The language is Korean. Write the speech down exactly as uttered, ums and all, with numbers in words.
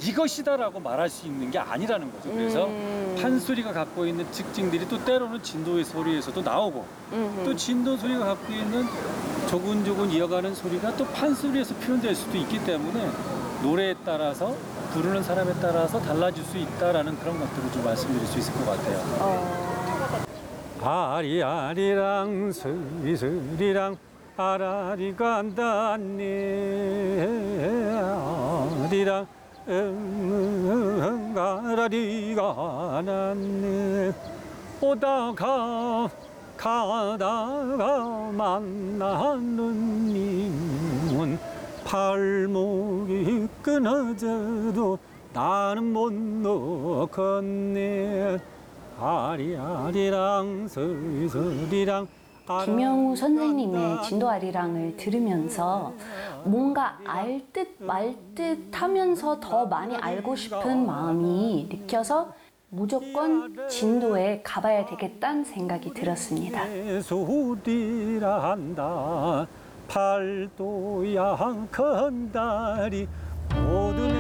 이것이다라고 말할 수 있는 게 아니라는 거죠. 그래서 음. 판소리가 갖고 있는 특징들이 또 때로는 진도의 소리에서도 나오고 음흠. 또 진도 소리가 갖고 있는 조근조근 이어가는 소리가 또 판소리에서 표현될 수도 있기 때문에 노래에 따라서 부르는 사람에 따라서 달라질 수 있다라는 그런 것들을 좀 말씀드릴 수 있을 것 같아요. 어. 아리아리랑 스리스리랑 아라리 간다네 아리랑 응 아라리가 났네 오다가 가다가 만나는 님은 발목이 끊어져도 나는 못 놓겠네 아리아리랑 스리스리랑 김영우 선생님의 진도 아리랑을 들으면서 뭔가 알 듯 말 듯 하면서 더 많이 알고 싶은 마음이 느껴서 무조건 진도에 가봐야 되겠다는 생각이 들었습니다. 소리라 한다 팔도야 큰 다리